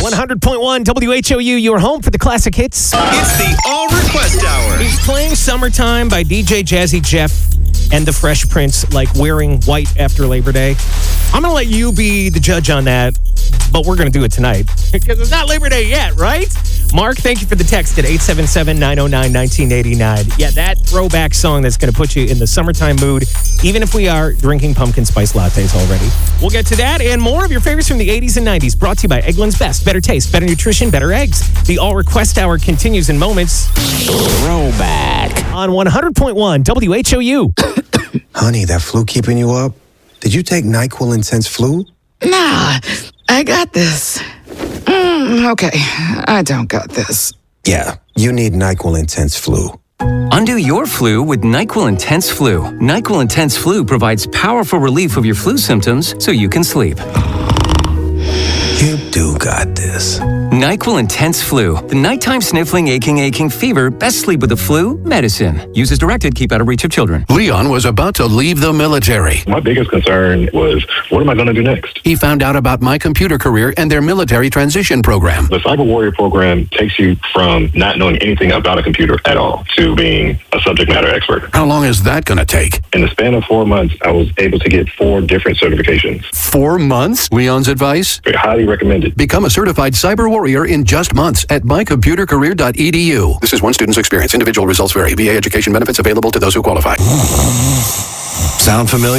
100.1 WHOU, your home for the classic hits. It's the All Request Hour. He's playing Summertime by DJ Jazzy Jeff and the Fresh Prince, like wearing white after Labor Day. I'm going to let you be the judge on that, but we're going to do it tonight because it's not Labor Day yet, right? Mark, thank you for the text at 877-909-1989. Yeah, that throwback song that's going to put you in the summertime mood, even if we are drinking pumpkin spice lattes already. We'll get to that and more of your favorites from the 80s and 90s, brought to you by Eggland's Best. Better taste, better nutrition, better eggs. The All Request Hour continues in moments. Throwback on 100.1 WHOU. Honey, that flu keeping you up? Did you take NyQuil Intense Flu? Nah, I got this. Okay, I don't got this. Yeah, you need NyQuil Intense Flu. Undo your flu with NyQuil Intense Flu. NyQuil Intense Flu provides powerful relief of your flu symptoms so you can sleep. You do got this. NyQuil Intense Flu. The nighttime sniffling, aching fever. Best sleep with the flu medicine. Use as directed. Keep out of reach of children. Leon was about to leave the military. My biggest concern was, what am I going to do next? He found out about My Computer Career and their military transition program. The Cyber Warrior program takes you from not knowing anything about a computer at all to being a subject matter expert. How long is that going to take? In the span of 4 months, I was able to get 4 different certifications. 4 months? Leon's advice? Highly recommended. Become a certified cyber warrior in just months at mycomputercareer.edu. This is one student's experience. Individual results vary. VA education benefits available to those who qualify. Sound familiar?